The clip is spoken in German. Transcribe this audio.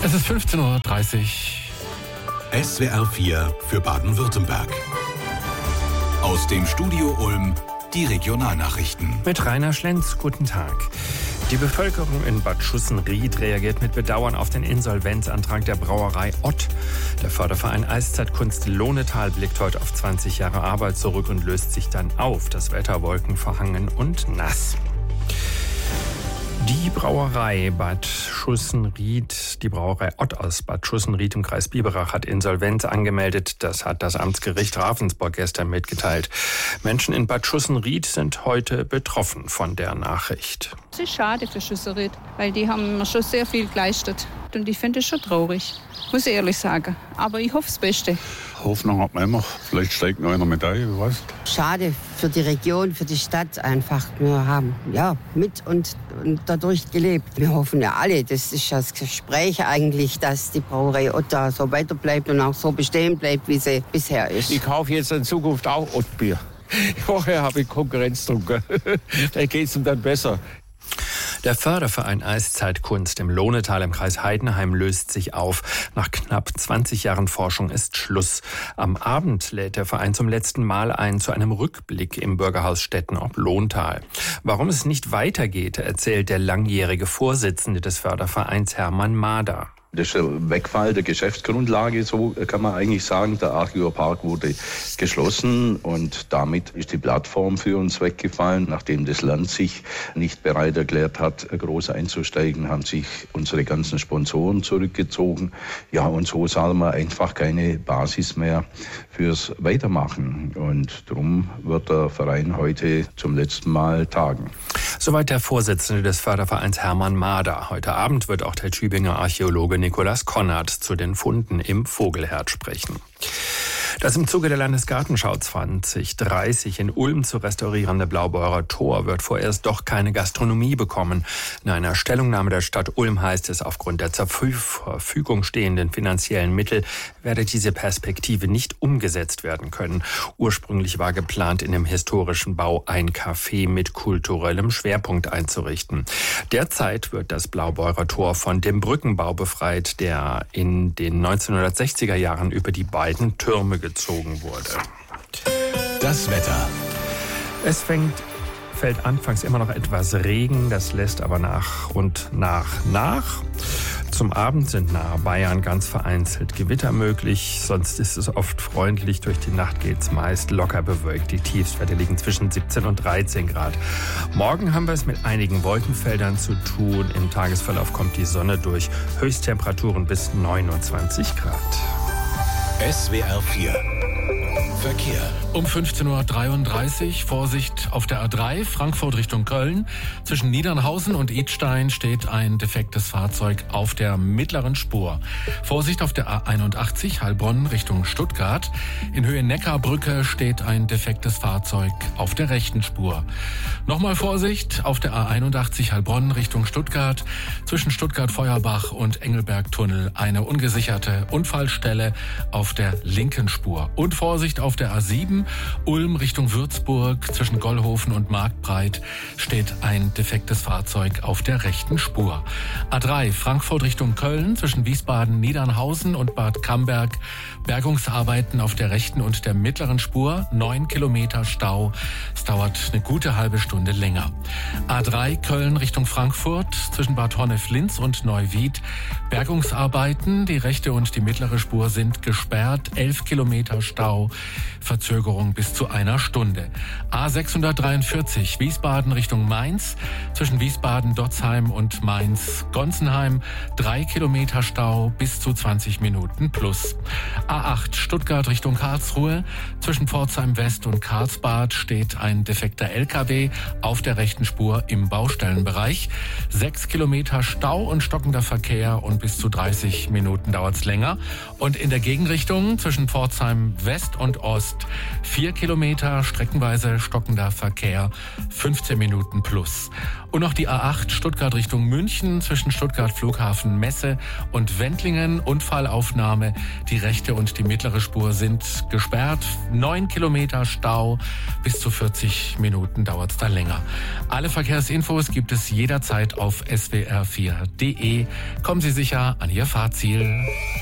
Es ist 15:30 Uhr. SWR 4 für Baden-Württemberg. Aus dem Studio Ulm die Regionalnachrichten. Mit Rainer Schlenz, guten Tag. Die Bevölkerung in Bad Schussenried reagiert mit Bedauern auf den Insolvenzantrag der Brauerei Ott. Der Förderverein Eiszeitkunst Lohnetal blickt heute auf 20 Jahre Arbeit zurück und löst sich dann auf. Das Wetter wolkenverhangen und nass. Die Brauerei Bad Schussenried, die Brauerei Ott aus Bad Schussenried im Kreis Biberach hat Insolvenz angemeldet. Das hat das Amtsgericht Ravensburg gestern mitgeteilt. Menschen in Bad Schussenried sind heute betroffen von der Nachricht. Es ist schade für Schussenried, weil die haben mir schon sehr viel geleistet. Und ich finde es schon traurig, muss ich ehrlich sagen. Aber ich hoffe das Beste. Hoffnung hat man immer. Vielleicht steigt noch eine Medaille, wer weiß. Schade für die Region, für die Stadt einfach. Wir haben mit und dadurch gelebt. Wir hoffen ja alle, das ist das Gespräch eigentlich, dass die Brauerei Ott da so weiterbleibt und auch so bestehen bleibt, wie sie bisher ist. Ich kaufe jetzt in Zukunft auch Ott-Bier. Vorher habe ich Konkurrenz getrunken. Da geht es ihm dann besser. Der Förderverein Eiszeitkunst im Lohnetal im Kreis Heidenheim löst sich auf. Nach knapp 20 Jahren Forschung ist Schluss. Am Abend lädt der Verein zum letzten Mal ein zu einem Rückblick im Bürgerhaus Stetten ob Lohntal. Warum es nicht weitergeht, erzählt der langjährige Vorsitzende des Fördervereins Hermann Mader. Das ist der Wegfall der Geschäftsgrundlage, so kann man eigentlich sagen. Der Archäopark wurde geschlossen und damit ist die Plattform für uns weggefallen. Nachdem das Land sich nicht bereit erklärt hat, groß einzusteigen, haben sich unsere ganzen Sponsoren zurückgezogen. Ja, und so sah man einfach keine Basis mehr fürs Weitermachen. Und darum wird der Verein heute zum letzten Mal tagen. Soweit der Vorsitzende des Fördervereins Hermann Mader. Heute Abend wird auch der Tübinger Archäologe Nikolaus Konrad zu den Funden im Vogelherd sprechen. Das im Zuge der Landesgartenschau 2030 in Ulm zu restaurierende Blaubeurer Tor wird vorerst doch keine Gastronomie bekommen. In einer Stellungnahme der Stadt Ulm heißt es, aufgrund der zur Verfügung stehenden finanziellen Mittel werde diese Perspektive nicht umgesetzt werden können. Ursprünglich war geplant, in dem historischen Bau ein Café mit kulturellem Schwerpunkt einzurichten. Derzeit wird das Blaubeurer Tor von dem Brückenbau befreit, der in den 1960er Jahren über die beiden Türme gezogen wurde. Das Wetter. Es fällt anfangs immer noch etwas Regen, das lässt aber nach und nach. Zum Abend sind nahe Bayern ganz vereinzelt Gewitter möglich, sonst ist es oft freundlich. Durch die Nacht geht's meist locker bewölkt. Die Tiefstwerte liegen zwischen 17 und 13 Grad. Morgen haben wir es mit einigen Wolkenfeldern zu tun. Im Tagesverlauf kommt die Sonne durch. Höchsttemperaturen bis 29 Grad. SWR 4 Verkehr. Um 15:33 Uhr Vorsicht auf der A3 Frankfurt Richtung Köln. Zwischen Niedernhausen und Idstein steht ein defektes Fahrzeug auf der mittleren Spur. Vorsicht auf der A81 Heilbronn Richtung Stuttgart. In Höhe Neckarbrücke steht ein defektes Fahrzeug auf der rechten Spur. Nochmal Vorsicht auf der A81 Heilbronn Richtung Stuttgart. Zwischen Stuttgart-Feuerbach und Engelberg-Tunnel eine ungesicherte Unfallstelle auf der linken Spur. Und Vorsicht auf der A7 Ulm Richtung Würzburg. Zwischen Gollhofen und Marktbreit steht ein defektes Fahrzeug auf der rechten Spur. A3 Frankfurt Richtung Köln. Zwischen Wiesbaden, Niedernhausen und Bad Camberg. Bergungsarbeiten auf der rechten und der mittleren Spur. 9 Kilometer Stau. Es dauert eine gute halbe Stunde länger. A3 Köln Richtung Frankfurt. Zwischen Bad Honnef-Linz und Neuwied. Bergungsarbeiten. Die rechte und die mittlere Spur sind gesperrt. 11 Kilometer Stau. Verzögerung bis zu einer Stunde. A643 Wiesbaden Richtung Mainz. Zwischen Wiesbaden-Dotzheim und Mainz-Gonzenheim 3 Kilometer Stau bis zu 20 Minuten plus. A8 Stuttgart Richtung Karlsruhe. Zwischen Pforzheim West und Karlsbad steht ein defekter LKW auf der rechten Spur im Baustellenbereich. 6 Kilometer Stau und stockender Verkehr und bis zu 30 Minuten dauert es länger. Und in der Gegenrichtung zwischen Pforzheim West und Ost Ost 4 Kilometer, streckenweise stockender Verkehr, 15 Minuten plus. Und noch die A8 Stuttgart Richtung München zwischen Stuttgart Flughafen Messe und Wendlingen. Unfallaufnahme. Die rechte und die mittlere Spur sind gesperrt. 9 Kilometer Stau. Bis zu 40 Minuten dauert es da länger. Alle Verkehrsinfos gibt es jederzeit auf swr4.de. Kommen Sie sicher an Ihr Fahrziel.